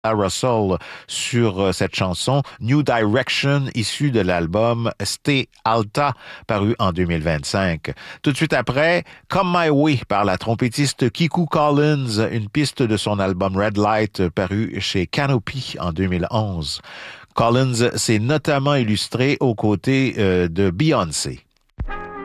Russell sur cette chanson New Direction issue de l'album Stay Alta paru en 2025. Tout de suite après, Come My Way par la trompettiste Kiku Collins, une piste de son album Red Light paru chez Canopy en 2011. Collins s'est notamment illustré aux côtés de Beyoncé.